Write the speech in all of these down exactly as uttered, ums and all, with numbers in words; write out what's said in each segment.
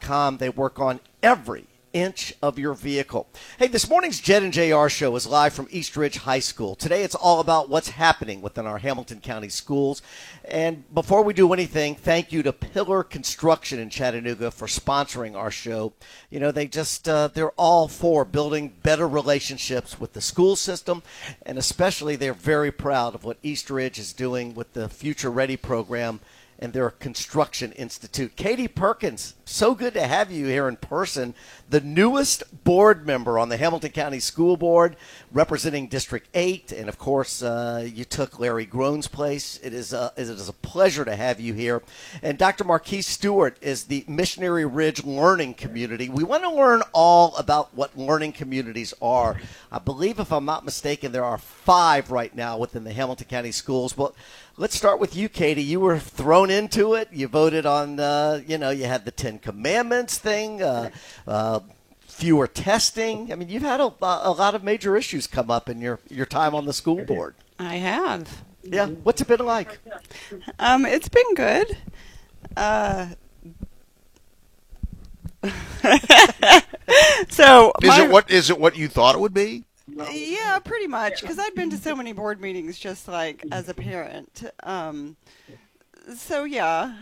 com. They work on every inch of your vehicle. Hey, this morning's Jed and J R show is live from East Ridge High School. Today it's all about what's happening within our Hamilton County schools. And before we do anything, thank you to Pillar Construction in Chattanooga for sponsoring our show. You know, they just, uh, they're all for building better relationships with the school system, and especially they're very proud of what East Ridge is doing with the Future Ready program and their construction institute. Katie Perkins, so good to have you here in person, the newest board member on the Hamilton County School Board, representing District eight, and of course, uh, you took Larry Groen's place. It is, a, it is a pleasure to have you here. And Doctor Marquise Stewart is the Missionary Ridge Learning Community. We want to learn all about what learning communities are. I believe, if I'm not mistaken, there are five right now within the Hamilton County schools. But let's start with you, Katie. You were thrown into it. You voted on, uh, you know, you had the Ten Commandments thing, uh, uh, fewer testing. I mean, you've had a, a lot of major issues come up in your, your time on the school board. I have. Yeah. What's it been like? Um, it's been good. Uh, so is my, it what is it what you thought it would be? Yeah, pretty much, because I'd been to so many board meetings just like as a parent. Um, so yeah,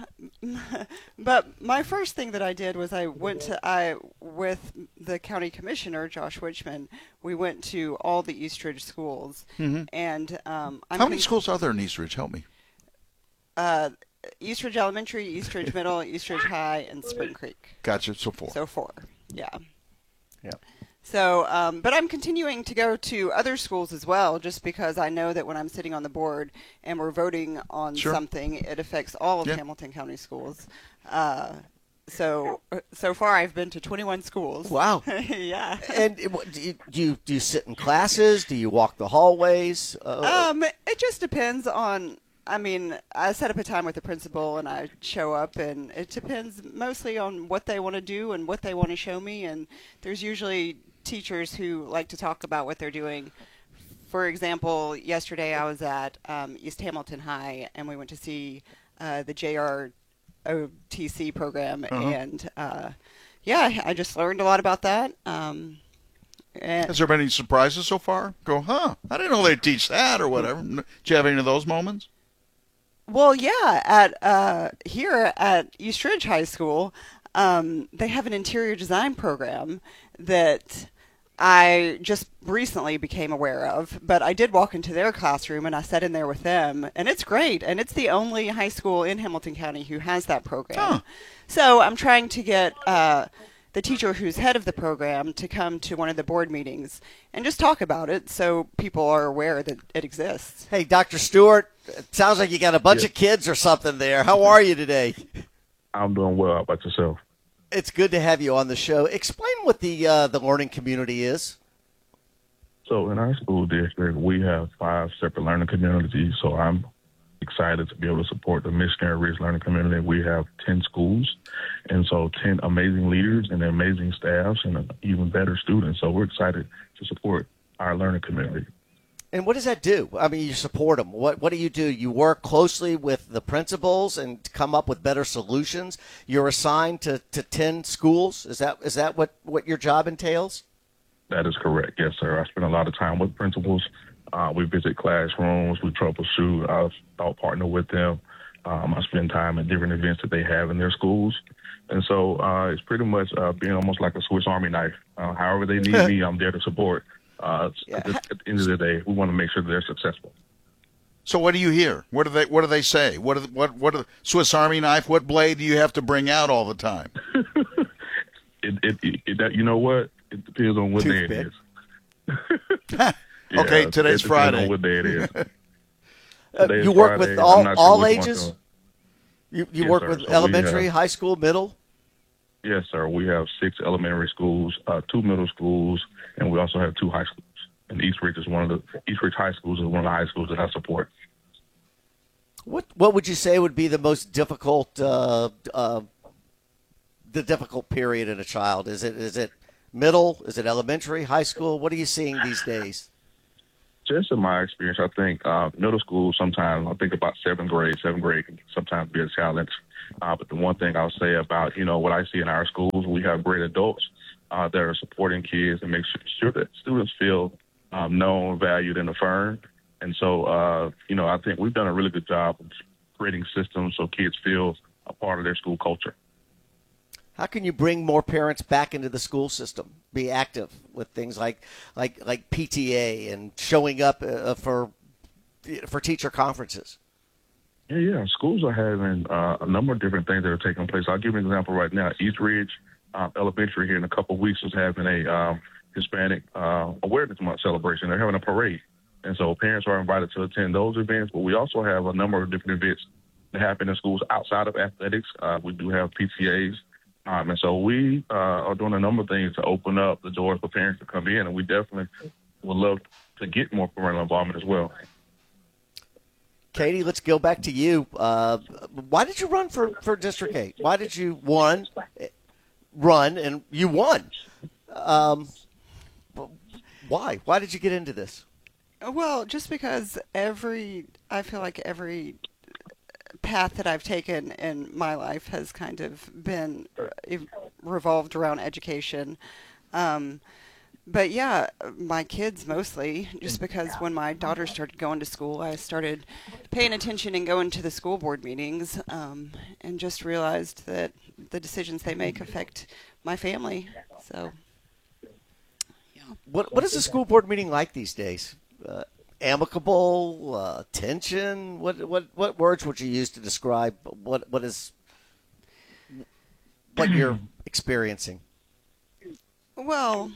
but my first thing that I did was I went to I with the county commissioner Josh Wichman. We went to all the East Ridge schools, mm-hmm. and um, I'm how many con- schools are there in East Ridge? Help me. Uh, East Ridge Elementary, East Ridge Middle, East Ridge High, and Spring Creek. Gotcha. So four. So four. Yeah. Yeah. So, um, but I'm continuing to go to other schools as well, just because I know that when I'm sitting on the board and we're voting on sure. something, it affects all of yeah. Hamilton County schools. Uh, so, so far I've been to twenty-one schools. Wow. Yeah. And it, do you, do you do you sit in classes? Do you walk the hallways? Uh, um, it just depends on. I mean, I set up a time with the principal and I show up, and it depends mostly on what they want to do and what they want to show me. And there's usually teachers who like to talk about what they're doing. For example, yesterday I was at um, East Hamilton High, and we went to see uh, the J R O T C program. Uh-huh. And, uh, yeah, I just learned a lot about that. Um, and Has there been any surprises so far? Go, huh, I didn't know they'd teach that or whatever. Did you have any of those moments? Well, yeah, at uh, here at East Ridge High School, um, they have an interior design program that I just recently became aware of. But I did walk into their classroom and I sat in there with them, and it's great. And it's the only high school in Hamilton County who has that program. Huh. So I'm trying to get uh, the teacher who's head of the program to come to one of the board meetings and just talk about it so people are aware that it exists. Hey, Doctor Stewart, it sounds like you got a bunch yes. of kids or something there. How are you today? I'm doing well. How about yourself? It's good to have you on the show. Explain what the uh, the learning community is. So in our school district, we have five separate learning communities. So I'm excited to be able to support the Missionary Ridge Learning Community. We have ten schools, and so ten amazing leaders and amazing staffs and even better students. So we're excited to support our learning community. And what does that do? I mean, you support them. What what do you do? You work closely with the principals and come up with better solutions. You're assigned to, to ten schools. Is that is that what, what your job entails? That is correct. Yes, sir. I spend a lot of time with principals. Uh, we visit classrooms. We troubleshoot. I thought partner with them. Um, I spend time at different events that they have in their schools. And so uh, it's pretty much uh, being almost like a Swiss Army knife. Uh, however they need me, I'm there to support. Uh, Yeah. at, the, at the end of the day, we want to make sure that they're successful. So what do you hear? What do they What do they say? What are the, what what are, Swiss Army knife? What blade do you have to bring out all the time? it, it, it, it that, you know what? It depends on what day it is. Okay, Yeah, today's it depends Friday. on what day it is. Uh, Today is you work Friday. with I'm all not sure all which one ages. to- You you Yes, work sir. with So we elementary, have- high school, middle. Yes, sir. We have six elementary schools, uh, two middle schools, and we also have two high schools. And East Ridge is one of the East Ridge High Schools is one of the high schools that I support. What what would you say would be the most difficult uh, uh, the difficult period in a child? Is it is it middle? Is it elementary, high school? What are you seeing these days? just in my experience, I think uh, middle school sometimes, I think about seventh grade. Seventh grade can sometimes be a challenge. Uh, but the one thing I'll say about, you know, what I see in our schools, we have great adults uh, that are supporting kids and make sure that students feel um, known, valued, and affirmed. And so, uh, you know, I think we've done a really good job of creating systems so kids feel a part of their school culture. How can you bring more parents back into the school system, be active with things like like like P T A and showing up uh, for for teacher conferences? Yeah, yeah. Schools are having uh, a number of different things that are taking place. I'll give you an example right now. East Ridge uh, Elementary here in a couple of weeks is having a um, Hispanic uh, Awareness Month celebration. They're having a parade. And so parents are invited to attend those events. But we also have a number of different events that happen in schools outside of athletics. Uh, we do have P T As. Um, and so we uh, are doing a number of things to open up the doors for parents to come in, and we definitely would love to get more parental involvement as well. Katie, let's go back to you. Uh, why did you run for, for District eight? Why did you, one, run, and you won? Um, why? Why did you get into this? Well, just because every, I feel like every path that I've taken in my life has kind of been revolved around education. Um, but yeah, my kids mostly, just because when my daughter started going to school, I started paying attention and going to the school board meetings, um, and just realized that the decisions they make affect my family. So, yeah. What What is the school board meeting like these days? Uh, amicable, uh, tension? What what what words would you use to describe what what is what you're experiencing? Well,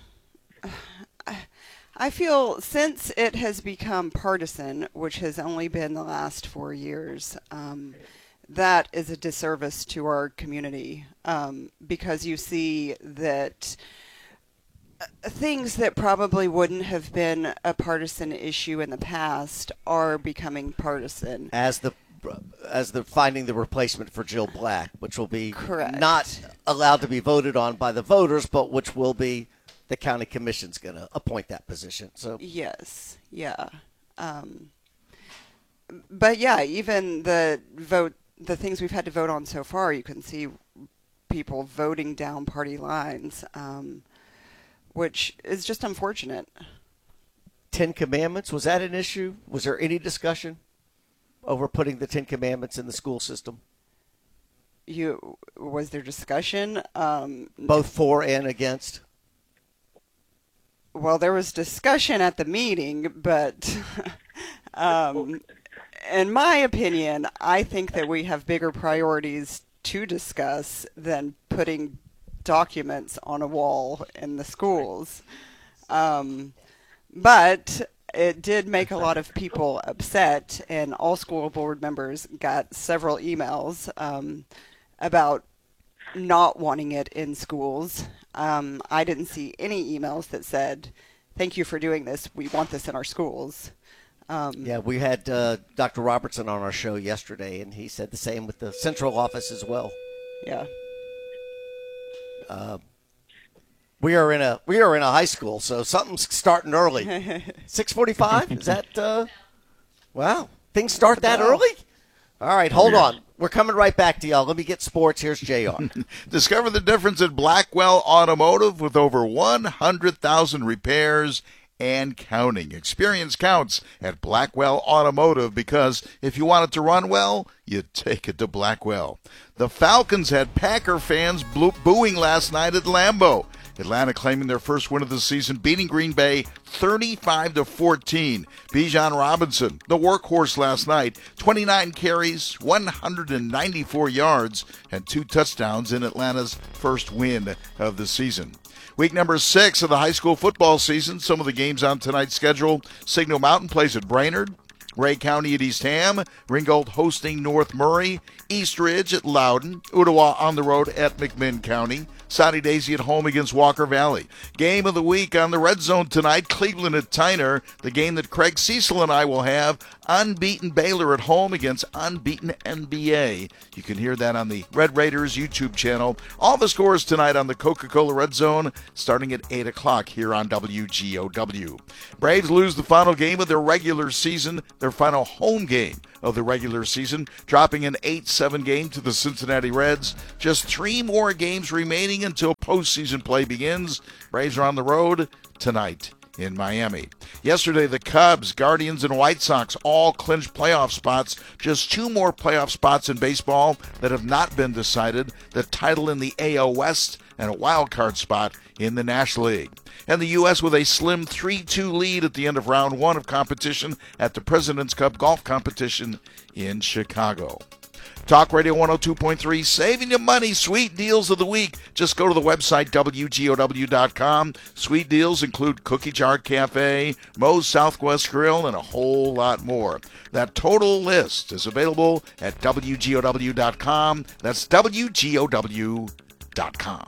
I feel since it has become partisan, which has only been the last four years, um, that is a disservice to our community, um, because you see that things that probably wouldn't have been a partisan issue in the past are becoming partisan. As the as the finding the replacement for Jill Black, which will be Correct. not allowed to be voted on by the voters, but which will be the county commission's going to appoint that position. So yes, yeah, um, but yeah, even the vote, the things we've had to vote on so far, you can see people voting down party lines. Um, which is just unfortunate. Ten Commandments, was that an issue? Was there any discussion over putting the Ten Commandments in the school system? You was there discussion? Um, Both for and against? Well, there was discussion at the meeting, but um, in my opinion, I think that we have bigger priorities to discuss than putting documents on a wall in the schools. Um, but it did make a lot of people upset, and all school board members got several emails um, about not wanting it in schools. Um, I didn't see any emails that said, "Thank you for doing this. We want this in our schools." Um, yeah, we had uh, Doctor Robertson on our show yesterday, and he said the same with the central office as well. Yeah. Uh, we are in a we are in a high school, so something's starting early. Six forty-five? Is that? Uh, wow, things start that Wow. early. All right, hold Yeah. on. We're coming right back to y'all. Let me get sports. Here's J R. Discover the difference at Blackwell Automotive with over one hundred thousand repairs and counting. Experience counts at Blackwell Automotive, because if you want it to run well, you take it to Blackwell. The Falcons had Packer fans booing last night at Lambeau. Atlanta claiming their first win of the season, beating Green Bay thirty-five to fourteen. Bijan Robinson, the workhorse last night, twenty-nine carries, one hundred ninety-four yards, and two touchdowns in Atlanta's first win of the season. Week number six of the high school football season. Some of the games on tonight's schedule. Signal Mountain plays at Brainerd. Ray County at East Ham, Ringgold hosting North Murray, East Ridge at Loudon, Ottawa on the road at McMinn County, Saudi Daisy at home against Walker Valley. Game of the week on the Red Zone tonight, Cleveland at Tyner, the game that Craig Cecil and I will have. Unbeaten Baylor at home against unbeaten N B A. You can hear that on the Red Raiders YouTube channel. All the scores tonight on the Coca-Cola Red Zone starting at eight o'clock here on W G O W. Braves lose the final game of their regular season, their final home game of the regular season, dropping an eight seven game to the Cincinnati Reds. Just three more games remaining until postseason play begins. Braves are on the road tonight in Miami. Yesterday, the Cubs, Guardians, and White Sox all clinched playoff spots. Just two more playoff spots in baseball that have not been decided. The title in the A L West and a wild card spot in the National League. And the U S with a slim three two lead at the end of round one of competition at the President's Cup golf competition in Chicago. Talk Radio one oh two point three, saving you money, sweet deals of the week. Just go to the website, W G O W dot com. Sweet deals include Cookie Jar Cafe, Moe's Southwest Grill, and a whole lot more. That total list is available at W G O W dot com. That's W G O W dot com.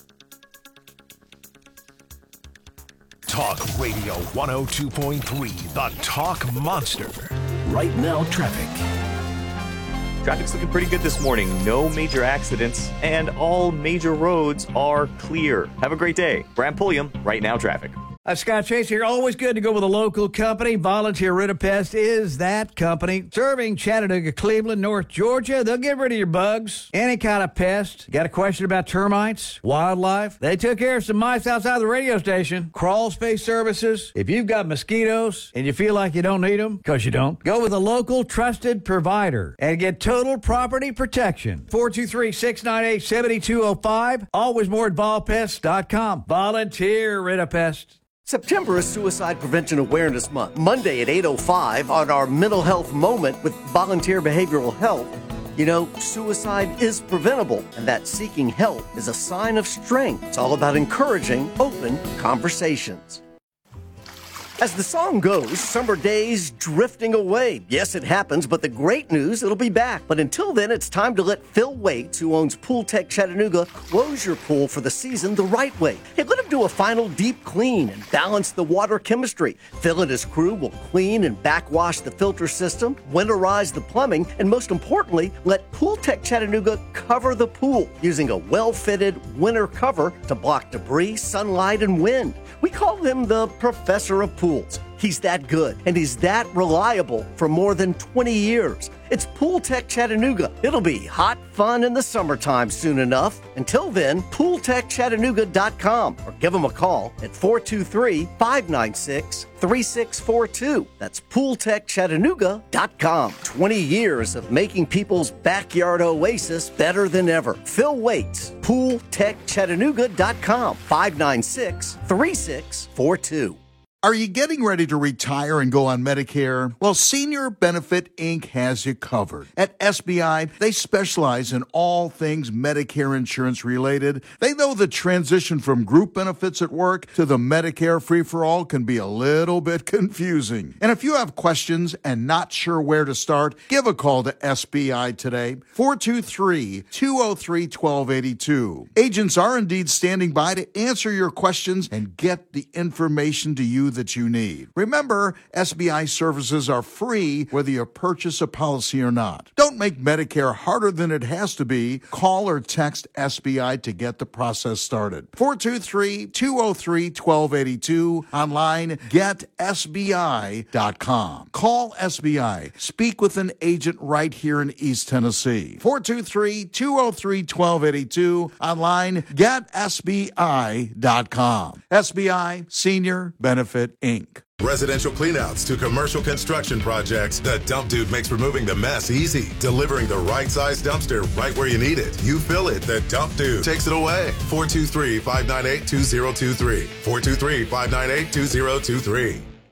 Talk Radio one oh two point three, the Talk Monster. Right now, traffic. Traffic's looking pretty good this morning. No major accidents, and all major roads are clear. Have a great day. Bram Pulliam, Right Now Traffic. Uh, Scott Chase here. Always good to go with a local company. Volunteer Rid-A-Pest is that company. Serving Chattanooga, Cleveland, North Georgia. They'll get rid of your bugs. Any kind of pest. Got a question about termites, wildlife? They took care of some mice outside the radio station. Crawl space services. If you've got mosquitoes and you feel like you don't need them, because you don't, go with a local trusted provider and get total property protection. four two three, six nine eight, seven two zero five. Always more at vol pest dot com. Volunteer Rid-A-Pest. September is Suicide Prevention Awareness Month. Monday at eight oh five on our Mental Health Moment with Volunteer Behavioral Health. You know, suicide is preventable, and that seeking help is a sign of strength. It's all about encouraging open conversations. As the song goes, summer days drifting away. Yes, it happens, but the great news, it'll be back. But until then, it's time to let Phil Waits, who owns Pool Tech Chattanooga, close your pool for the season the right way. Hey, let him do a final deep clean and balance the water chemistry. Phil and his crew will clean and backwash the filter system, winterize the plumbing, and most importantly, let Pool Tech Chattanooga cover the pool using a well-fitted winter cover to block debris, sunlight, and wind. We call him the Professor of Pools. He's that good, and he's that reliable for more than twenty years. It's Pool Tech Chattanooga. It'll be hot fun in the summertime soon enough. Until then, pool tech chattanooga dot com or give them a call at four two three, five nine six, three six four two. That's pool tech chattanooga dot com. twenty years of making people's backyard oasis better than ever. Phil Waits, pool tech chattanooga dot com, five nine six, three six four two. Are you getting ready to retire and go on Medicare? Well, Senior Benefit Incorporated has you covered. At S B I, they specialize in all things Medicare insurance related. They know the transition from group benefits at work to the Medicare free-for-all can be a little bit confusing. And if you have questions and not sure where to start, give a call to S B I today, four two three, two oh three, one two eight two. Agents are indeed standing by to answer your questions and get the information to you that you need. Remember, S B I services are free whether you purchase a policy or not. Don't make Medicare harder than it has to be. Call or text S B I to get the process started. four two three, two oh three, one two eight two. Online, get S B I dot com. Call S B I. Speak with an agent right here in East Tennessee. four two three, two oh three, one two eight two. Online, get S B I dot com. S B I, Senior Benefit Incorporated. Residential cleanouts to commercial construction projects, the Dump Dude makes removing the mess easy, delivering the right size dumpster right where you need it. You fill it, the Dump Dude takes it away. four two three, five nine eight, two oh two three. four two three, five nine eight, two oh two three.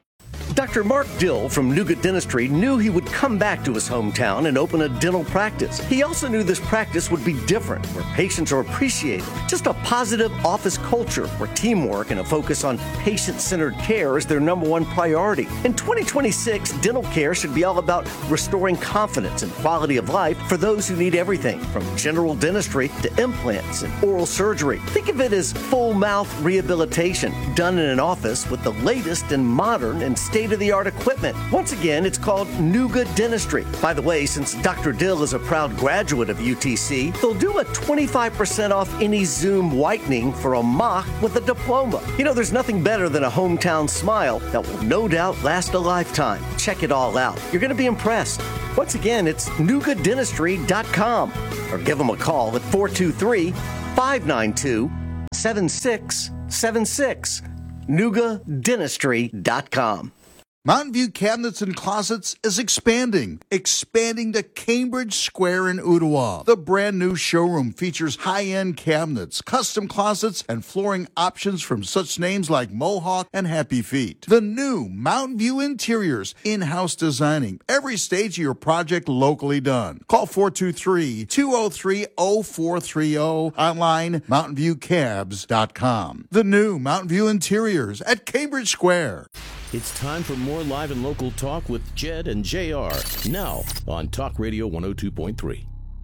Doctor Mark Dill from Nougat Dentistry knew he would come back to his hometown and open a dental practice. He also knew this practice would be different, where patients are appreciated. Just a positive office culture where teamwork and a focus on patient-centered care is their number one priority. In twenty twenty-six, dental care should be all about restoring confidence and quality of life for those who need everything from general dentistry to implants and oral surgery. Think of it as full mouth rehabilitation done in an office with the latest and modern and state-of-the-art equipment. Once again, it's called Nougat Dentistry. By the way, since Doctor Dill is a proud graduate of U T C, they'll do a twenty-five percent off any Zoom whitening for a mock with a diploma. You know, there's nothing better than a hometown smile that will no doubt last a lifetime. Check it all out. You're going to be impressed. Once again, it's nougat dentistry dot com or give them a call at four two three, five nine two, seven six seven six. nougat dentistry dot com. Mountain View Cabinets and Closets is expanding, expanding to Cambridge Square in Ottawa. The brand new showroom features high-end cabinets, custom closets, and flooring options from such names like Mohawk and Happy Feet. The new Mountain View Interiors, in-house designing, every stage of your project locally done. Call four two three, two oh three, oh four three oh, online mountain view cabs dot com. The new Mountain View Interiors at Cambridge Square. It's time for more live and local talk with Jed and J R, now on Talk Radio one oh two point three.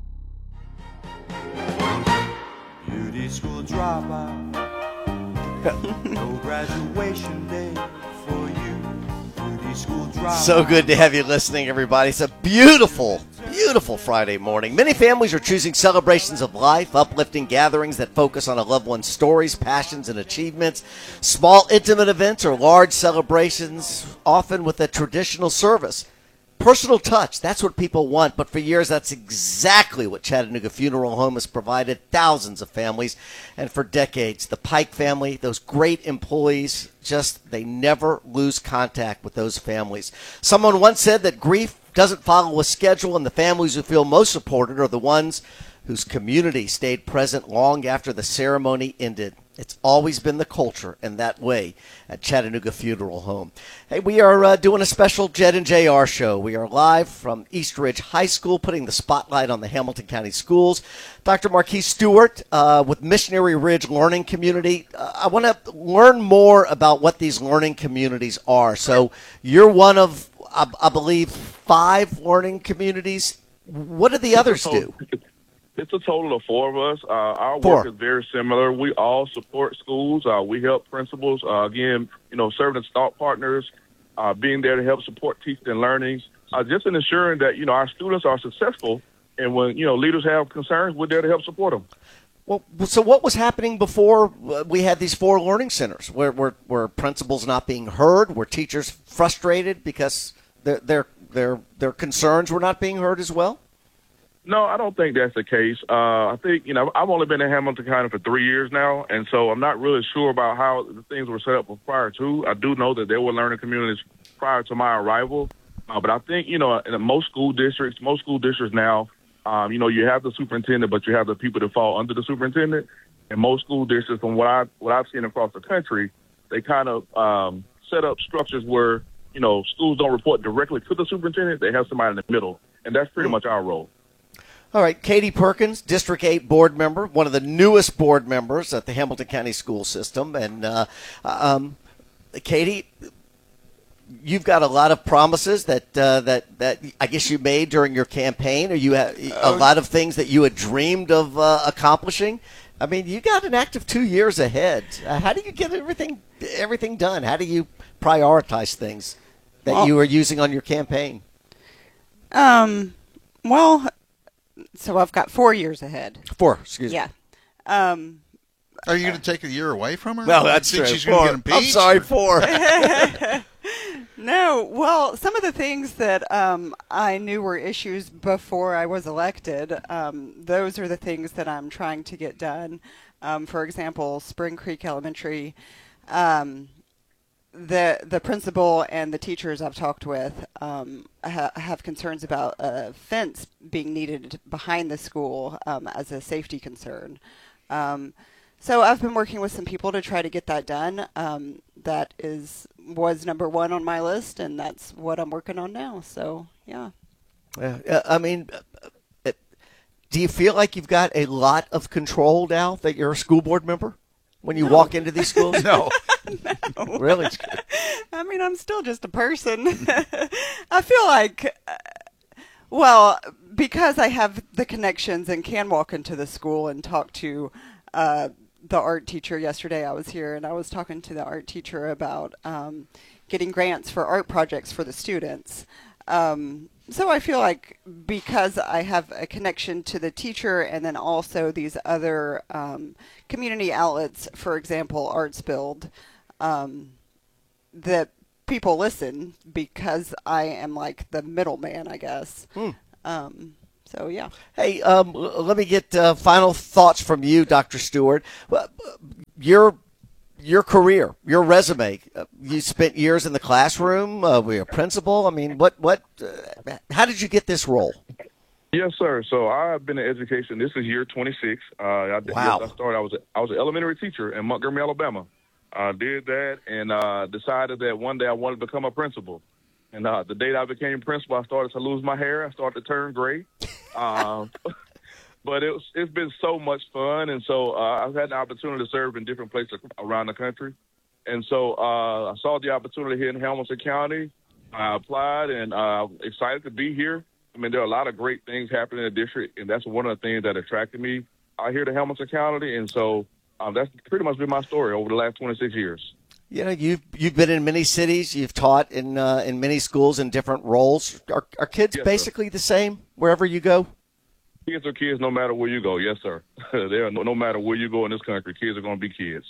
Beauty school dropout, no graduation day for you. Beauty school dropout. So good to have you listening, everybody. It's a beautiful, beautiful Friday morning. Many families are choosing celebrations of life, uplifting gatherings that focus on a loved one's stories, passions, and achievements. Small, intimate events or large celebrations, often with a traditional service. Personal touch, that's what people want, but for years that's exactly what Chattanooga Funeral Home has provided thousands of families. And for decades, the Pike family, those great employees, just they never lose contact with those families. Someone once said that grief doesn't follow a schedule, and the families who feel most supported are the ones whose community stayed present long after the ceremony ended. It's always been the culture in that way at Chattanooga Funeral Home. Hey, we are uh, doing a special Jed and J R show. We are live from East Ridge High School, putting the spotlight on the Hamilton County Schools. Doctor Marquise Stewart uh, with Missionary Ridge Learning Community. Uh, I want to learn more about what these learning communities are. So you're one of, I, I believe, five learning communities. What do the others do? It's a total of four of us. Uh, our Four. work is very similar. We all support schools. Uh, we help principals, uh, again, you know, serving as thought partners, uh, being there to help support teaching and learning, uh, just in ensuring that, you know, our students are successful. And when, you know, leaders have concerns, we're there to help support them. Well, so what was happening before we had these four learning centers? Were, were, were principals not being heard? Were teachers frustrated because their, their, their, their concerns were not being heard as well? No, I don't think that's the case. Uh, I think, you know, I've only been in Hamilton County for three years now, and so I'm not really sure about how the things were set up prior to. I do know that there were learning communities prior to my arrival, uh, but I think, you know, in most school districts, most school districts now, um, you know, you have the superintendent, but you have the people that fall under the superintendent. And most school districts, from what, I, what I've seen across the country, they kind of um, set up structures where, you know, schools don't report directly to the superintendent. They have somebody in the middle, and that's pretty much our role. All right, Katie Perkins, District eight board member, one of the newest board members at the Hamilton County School System. And, uh, um, Katie, you've got a lot of promises that, uh, that, that I guess you made during your campaign, or you had a lot of things that you had dreamed of uh, accomplishing. I mean, you got an active two years ahead. Uh, how do you get everything everything done? How do you prioritize things that well, you were using on your campaign? Um, well... So I've got four years ahead. Four, excuse yeah. me. Yeah. Um, Are you going to take a year away from her? No, that's true. She's going to get impeached? I'm sorry, four. No, well, some of the things that um, I knew were issues before I was elected, um, those are the things that I'm trying to get done. Um, for example, Spring Creek Elementary, um, the the principal and the teachers I've talked with um, ha- have concerns about a fence being needed behind the school um, as a safety concern. Um, so I've been working with some people to try to get that done. Um, that is was number one on my list, and that's what I'm working on now. So, yeah. Uh, I mean, uh, do you feel like you've got a lot of control now that you're a school board member when you No. walk into these schools? No. No. Really? I mean, I'm still just a person. I feel like, uh, well, because I have the connections and can walk into the school and talk to uh, the art teacher. Yesterday I was here and I was talking to the art teacher about um, getting grants for art projects for the students. Um, so I feel like because I have a connection to the teacher and then also these other um, community outlets, for example, Arts Build, um, that people listen because I am like the middleman, I guess. Hmm. Um, so, yeah. Hey, um, l- let me get uh, final thoughts from you, Doctor Stewart. Well, Your your career, your resume. Uh, you spent years in the classroom. Uh, were you a principal? I mean, what what? Uh, how did you get this role? Yes, sir. So I've been in education. This is year twenty-six. Uh, I, Wow. Yes, I started. I was a, I was an elementary teacher in Montgomery, Alabama. I did that and uh, decided that one day I wanted to become a principal. And uh, the day I became principal, I started to lose my hair. I started to turn gray. Um, but it was, it's been so much fun. And so uh, I've had the opportunity to serve in different places around the country. And so uh, I saw the opportunity here in Hamilton County. I applied and uh, excited to be here. I mean, there are a lot of great things happening in the district, and that's one of the things that attracted me out here to Hamilton County. And so um, that's pretty much been my story over the last twenty-six years. You know, you've you've been in many cities. You've taught in uh, in many schools in different roles. Are are kids Yes, sir. basically the same wherever you go? Kids are kids no matter where you go. Yes, sir. they are no, no matter where you go in this country, kids are going to be kids.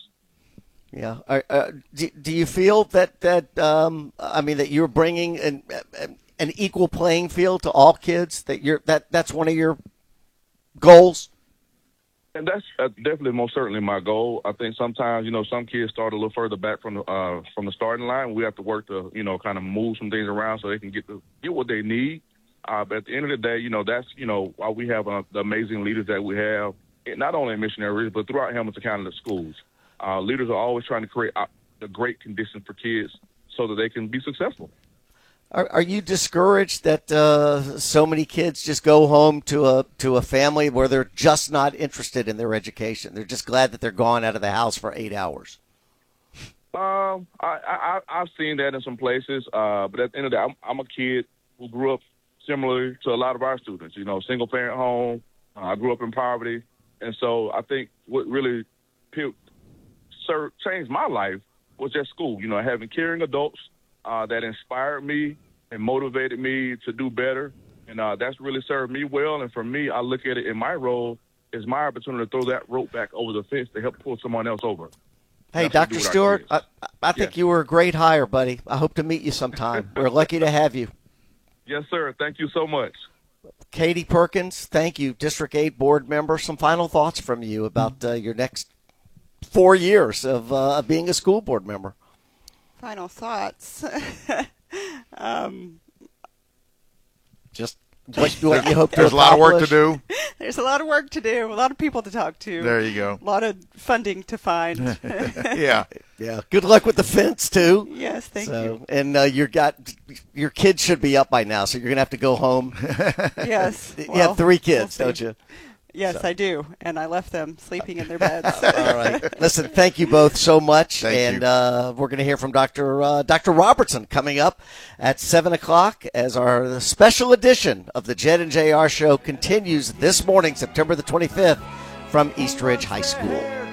Yeah. Are, uh, do, do you feel that that um, I mean that you're bringing an an equal playing field to all kids? That you're that that's one of your goals. And that's uh, definitely most certainly my goal. I think sometimes, you know, some kids start a little further back from the uh, from the starting line. We have to work to, you know, kind of move some things around so they can get the, get what they need. Uh, but at the end of the day, you know, that's, you know, why we have uh, the amazing leaders that we have, not only in missionary but throughout Hamilton County schools. Uh, leaders are always trying to create uh, the great conditions for kids so that they can be successful. Are, are you discouraged that uh, so many kids just go home to a to a family where they're just not interested in their education? They're just glad that they're gone out of the house for eight hours. Um, I, I I've seen that in some places, uh, but at the end of the day, I'm, I'm a kid who grew up similar to a lot of our students. You know, single parent home. Uh, I grew up in poverty, and so I think what really sir, changed my life was just school. You know, having caring adults uh, that inspired me and motivated me to do better, and uh, that's really served me well. And for me, I look at it in my role as my opportunity to throw that rope back over the fence to help pull someone else over. Hey, That's what we Doctor do with our Stewart, I, kids. I think Yes. you were a great hire, buddy. I hope to meet you sometime. We're lucky to have you. Yes, sir. Thank you so much. Katie Perkins, thank you, District eight board member. Some final thoughts from you about uh, your next four years of uh, being a school board member. Final thoughts. um, Just what, what you hope to There's a lot of work to accomplish. do. there's a lot of work to do, a lot of people to talk to. There you go. A lot of funding to find. Yeah. Yeah. Good luck with the fence too. Yes, thank so, you. And uh, you got your kids should be up by now, so you're gonna have to go home. Yes. You well, have three kids, we'll don't see. you? Yes, So. I do, and I left them sleeping in their beds. All right. Listen, thank you both so much. Thank and you. Uh, we're going to hear from Doctor Uh, Doctor Robertson coming up at seven o'clock as our special edition of the Jed and J R Show continues this morning, September the twenty-fifth, from East Ridge High School.